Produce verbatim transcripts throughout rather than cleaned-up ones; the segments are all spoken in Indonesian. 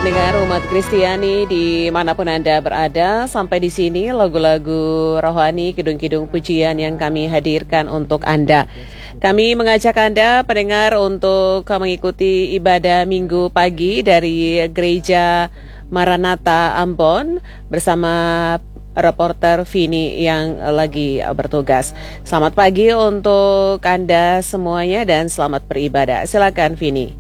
pendengar umat Kristiani dimanapun Anda berada, sampai di sini lagu-lagu rohani, kidung-kidung pujian yang kami hadirkan untuk Anda. Kami mengajak Anda pendengar untuk mengikuti ibadah minggu pagi dari Gereja Maranatha Ambon bersama reporter Vini yang lagi bertugas. Selamat pagi untuk Anda semuanya dan selamat beribadah. Silakan Vini.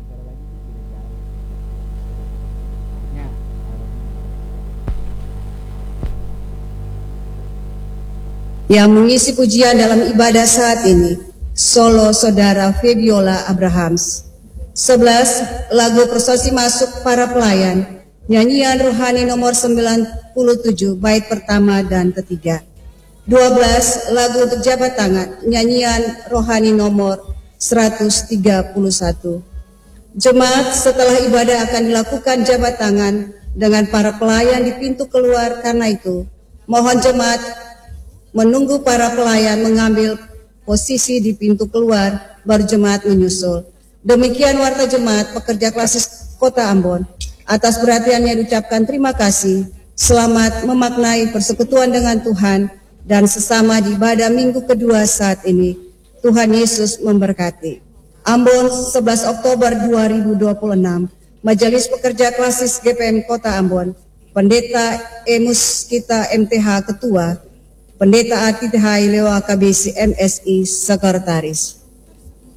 Yang mengisi pujian dalam ibadah saat ini, solo saudara Febiola Abrahams. sebelas lagu prosesi masuk para pelayan, nyanyian rohani nomor sembilan puluh tujuh bait pertama dan ketiga. dua belas lagu untuk jabat tangan, nyanyian rohani nomor seratus tiga puluh satu. Jemaat setelah ibadah akan dilakukan jabat tangan dengan para pelayan di pintu keluar, karena itu mohon jemaat menunggu para pelayan mengambil posisi di pintu keluar, baru jemaat menyusul. Demikian warta jemaat pekerja klasis Kota Ambon. Atas perhatiannya diucapkan terima kasih. Selamat memaknai persekutuan dengan Tuhan dan sesama di ibadah minggu kedua saat ini. Tuhan Yesus memberkati. Ambon, sebelas Oktober dua ribu dua puluh enam. Majelis Pekerja Klasis G P M Kota Ambon. Pendeta Emus Kita M T H Ketua. Pendeta Ati T H I Leo A K B C M S I Sekretaris.